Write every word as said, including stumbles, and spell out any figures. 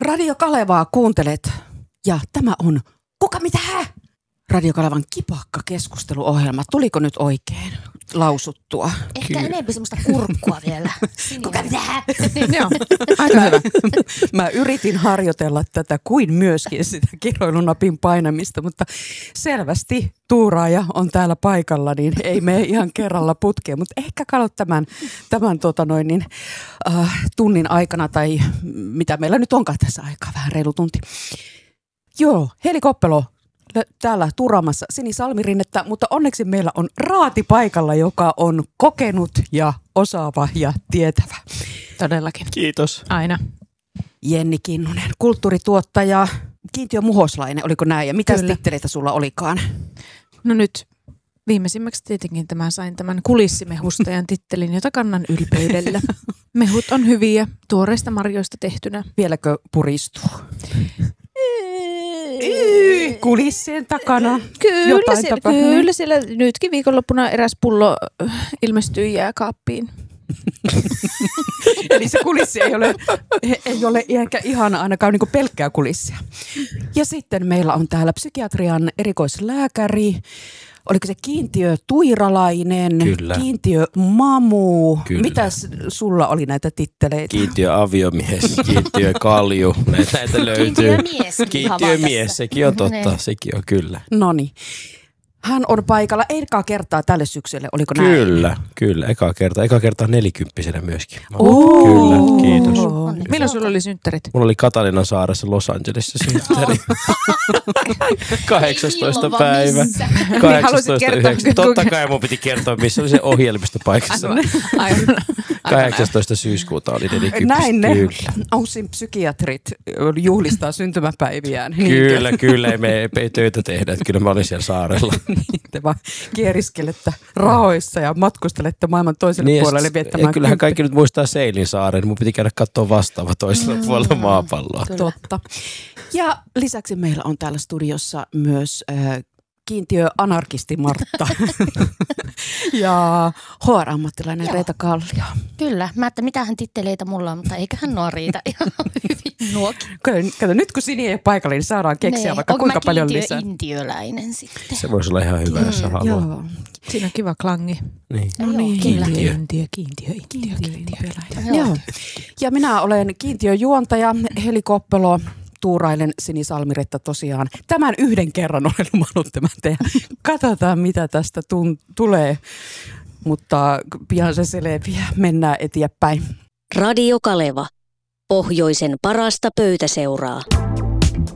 Radio Kalevaa kuuntelet ja tämä on Kuka mitä hä? Radio Kalevan kipakka keskusteluohjelma. Tuliko nyt oikein lausuttua? Ehkä enemmän semmoista kurkkua vielä. Kuka mitä hä? Joo, aika hyvä. Mä yritin harjoitella tätä kuin myöskin sitä kiroilunapin painamista, mutta selvästi tuuraaja on täällä paikalla, niin ei mene ihan kerralla putkeen, mutta ehkä katsot tämän, tämän tota noin, niin, äh, tunnin aikana tai mitä meillä nyt onkaan tässä aikaa, vähän reilu tunti. Joo, Heli Koppelo täällä tuuraamassa Sini Salmirinnettä, mutta onneksi meillä on Raati paikalla, joka on kokenut ja osaava ja tietävä. Todellakin. Kiitos. Aina. Jenni Kinnunen, kulttuurituottaja, Kiintiö Muhoslainen, oliko näin? Ja mitä titteleitä sulla olikaan? No nyt viimeisimmäksi tietenkin tämä sain tämän kulissimehustajan tittelin, jota kannan ylpeydellä. Mehut on hyviä, tuoreista marjoista tehtynä. Vieläkö puristuu? Kulissien takana. Kyllä, siellä, kyllä siellä nytkin viikonloppuna eräs pullo ilmestyi jääkaappiin. Eli se kulissi ei ole, ei ole ehkä ihana ainakaan niin pelkkää kulissia. Ja sitten meillä on täällä psykiatrian erikoislääkäri. Oliko se Kiintiö Tuiralainen? Kyllä. Kiintiö Mamu? Kyllä. Mitäs sulla oli näitä titteleitä? Kiintiö Aviomies, Kiintiö Kalju, näitä, näitä löytyy. Kiintiömies. Kiintiömies, sekin on totta, sekin on kyllä. Noniin. Hän on paikalla ekaa kertaa tälle syksylle, oliko näin? Kyllä, kyllä, eka kerta. Eka kerta nelikymppisenä myöskin. Oo. Kyllä, kiitos. Milloin sulla oli synttärit? Mulla oli Katalinan saaressa Los Angelesissa synttäri. kahdeksastoista päivä. kahdeksastoista yhdeksästoista Totta kai mun piti kertoa, missä oli se ohjelmistopaikassa. kahdeksastoista syyskuuta oli nelikymppiset. Näin ne kyllä. Ausin psykiatrit juhlistaa syntymäpäiviään. Kyllä, kyllä. Ei me ei töitä tehdä. Kyllä mä olin siellä saarella. Niin, te vaan kieriskelette rahoissa ja matkustelette maailman toiselle niin, puolelle viettämään. Ja kyllähän kaikki nyt muistaa Seilin saaren. Mun piti käydä katsoa vastaava toisella mm, puolella maapalloa. Totta. Ja lisäksi meillä on täällä studiossa myös äh, Kiintiö Anarkisti Martta ja H R-ammattilainen Reeta Kallio. Kyllä. Mä että mitähän titteleitä mulla on, mutta eiköhän nuo riitä ihan hyvin nuokin. Kato, nyt kun Sini ei ole paikalla, niin saadaan keksiä ne, vaikka kuinka paljon lisää. Onko mä kiintiöintiöläinen sitten? Se voisi olla ihan hyvä, mm, jos sä haluaa. Joo. Siinä on kiva klangi. Niin. No niin. Kiintiö, kiintiö, kiintiö, kiintiö, kiintiö. Joo. Ja minä olen kiintiöjuontaja Heli Koppelo. Tuurailen Sini Salmiretta tosiaan. Tämän yhden kerran olen luvannut tämän tehdä. Katsotaan, mitä tästä tun- tulee, mutta pian se selviää. Mennään eteenpäin. Radio Kaleva. Pohjoisen parasta pöytäseuraa.